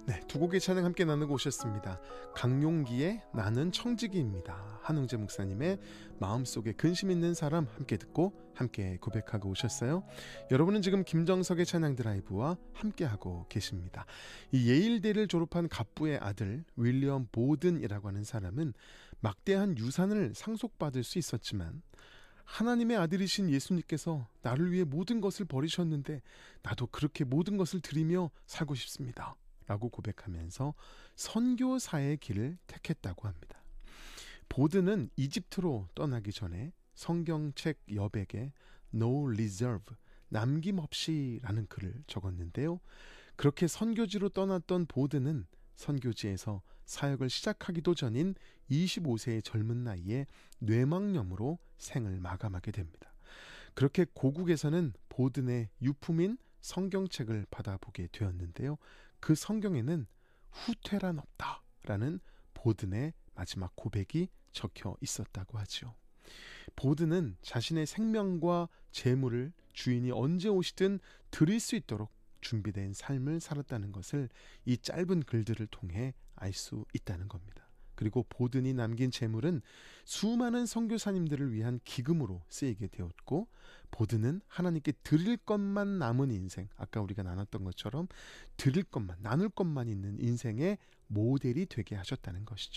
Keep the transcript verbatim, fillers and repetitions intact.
네, 두 곡의 찬양 함께 나누고 오셨습니다. 강용기의 나는 청지기입니다. 한웅재 목사님의 마음속에 근심 있는 사람 함께 듣고 함께 고백하고 오셨어요. 여러분은 지금 김정석의 찬양 드라이브와 함께하고 계십니다. 이 예일대를 졸업한 갑부의 아들 윌리엄 보든이라고 하는 사람은 막대한 유산을 상속받을 수 있었지만 하나님의 아들이신 예수님께서 나를 위해 모든 것을 버리셨는데 나도 그렇게 모든 것을 드리며 살고 싶습니다 라고 고백하면서 선교사의 길을 택했다고 합니다. 보드는 이집트로 떠나기 전에 성경책 여백에 No Reserve, 남김없이 라는 글을 적었는데요. 그렇게 선교지로 떠났던 보드는 선교지에서 사역을 시작하기도 전인 이십오 세의 젊은 나이에 뇌망염으로 생을 마감하게 됩니다. 그렇게 고국에서는 보든의 유품인 성경책을 받아보게 되었는데요. 그 성경에는 후퇴란 없다 라는 보든의 마지막 고백이 적혀 있었다고 하죠. 보든은 자신의 생명과 재물을 주인이 언제 오시든 드릴 수 있도록 준비된 삶을 살았다는 것을 이 짧은 글들을 통해 알 수 있다는 겁니다. 그리고 보든이 남긴 재물은 수많은 선교사님들을 위한 기금으로 쓰이게 되었고, 보든은 하나님께 드릴 것만 남은 인생, 아까 우리가 나눴던 것처럼 드릴 것만, 나눌 것만 있는 인생의 모델이 되게 하셨다는 것이죠.